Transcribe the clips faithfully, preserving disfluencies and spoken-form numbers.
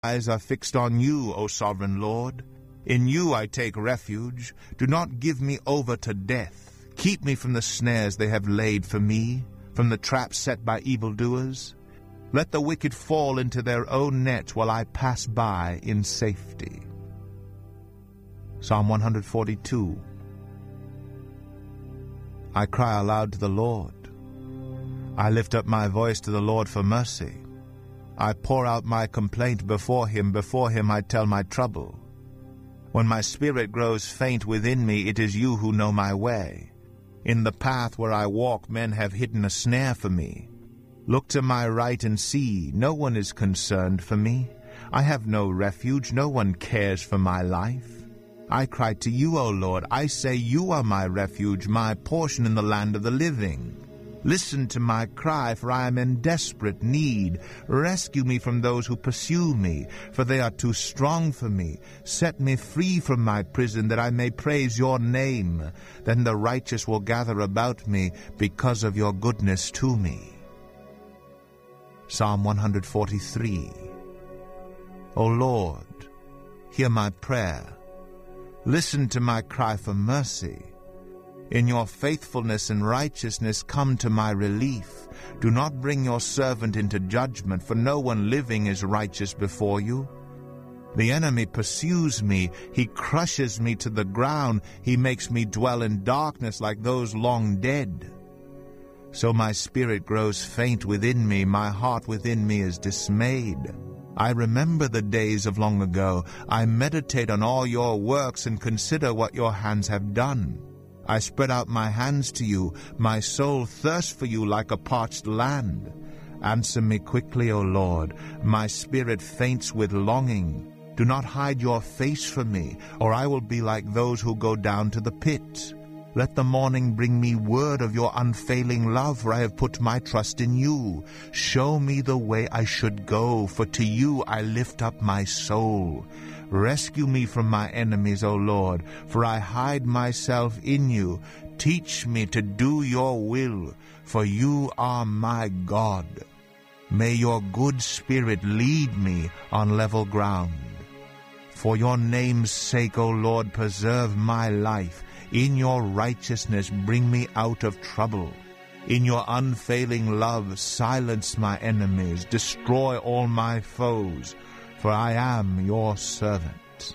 eyes are fixed on you, O sovereign Lord. In you I take refuge. Do not give me over to death. Keep me from the snares they have laid for me, from the traps set by evildoers. Let the wicked fall into their own net while I pass by in safety. Psalm one forty-two. I cry aloud to the Lord. I lift up my voice to the Lord for mercy. I pour out my complaint before him, before him I tell my trouble. When my spirit grows faint within me, it is you who know my way. In the path where I walk, men have hidden a snare for me. Look to my right and see, no one is concerned for me. I have no refuge, no one cares for my life. I cry to you, O Lord, I say you are my refuge, my portion in the land of the living. Listen to my cry, for I am in desperate need. Rescue me from those who pursue me, for they are too strong for me. Set me free from my prison, that I may praise your name. Then the righteous will gather about me because of your goodness to me. Psalm one forty-three. O Lord, hear my prayer. Listen to my cry for mercy. In your faithfulness and righteousness come to my relief. Do not bring your servant into judgment, for no one living is righteous before you. The enemy pursues me. He crushes me to the ground. He makes me dwell in darkness like those long dead. So my spirit grows faint within me. My heart within me is dismayed. I remember the days of long ago. I meditate on all your works and consider what your hands have done. I spread out my hands to you. My soul thirsts for you like a parched land. Answer me quickly, O Lord. My spirit faints with longing. Do not hide your face from me, or I will be like those who go down to the pit. Let the morning bring me word of your unfailing love, for I have put my trust in you. Show me the way I should go, for to you I lift up my soul. Rescue me from my enemies, O Lord, for I hide myself in you. Teach me to do your will, for you are my God. May your good spirit lead me on level ground. For your name's sake, O Lord, preserve my life. In your righteousness bring me out of trouble. In your unfailing love silence my enemies. Destroy all my foes, for I am your servant.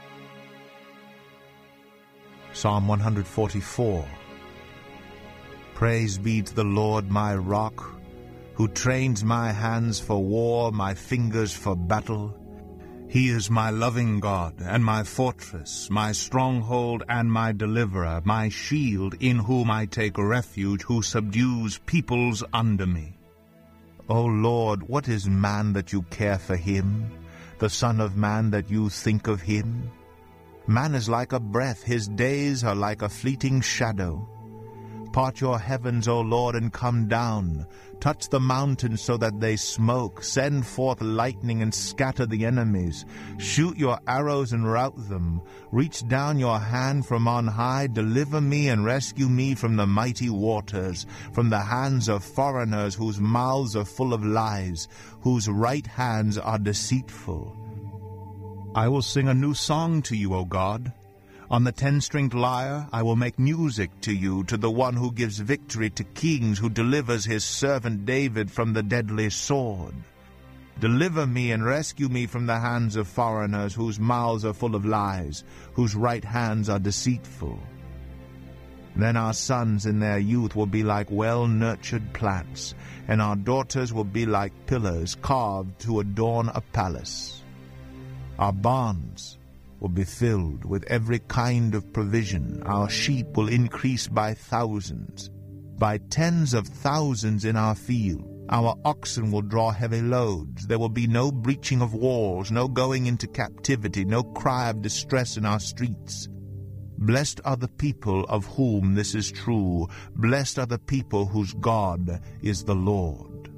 Psalm one forty-four. Praise be to the Lord my rock, who trains my hands for war, my fingers for battle. He is my loving God, and my fortress, my stronghold and my deliverer, my shield in whom I take refuge, who subdues peoples under me. O Lord, what is man that you care for him, the Son of Man that you think of him? Man is like a breath, his days are like a fleeting shadow. Part your heavens, O Lord, and come down. Touch the mountains so that they smoke. Send forth lightning and scatter the enemies. Shoot your arrows and rout them. Reach down your hand from on high. Deliver me and rescue me from the mighty waters, from the hands of foreigners whose mouths are full of lies, whose right hands are deceitful. I will sing a new song to you, O God. On the ten-stringed lyre I will make music to you, to the one who gives victory to kings, who delivers his servant David from the deadly sword. Deliver me and rescue me from the hands of foreigners, whose mouths are full of lies, whose right hands are deceitful. Then our sons in their youth will be like well-nurtured plants, and our daughters will be like pillars carved to adorn a palace. Our barns will be filled with every kind of provision. Our sheep will increase by thousands, by tens of thousands in our field. Our oxen will draw heavy loads. There will be no breaching of walls, no going into captivity, no cry of distress in our streets. Blessed are the people of whom this is true. Blessed are the people whose God is the Lord.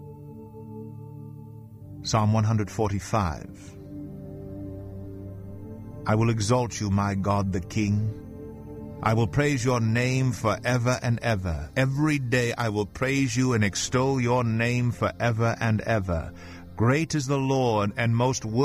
Psalm one forty-five. I will exalt you, my God the King. I will praise your name forever and ever. Every day I will praise you and extol your name forever and ever. Great is the Lord, and most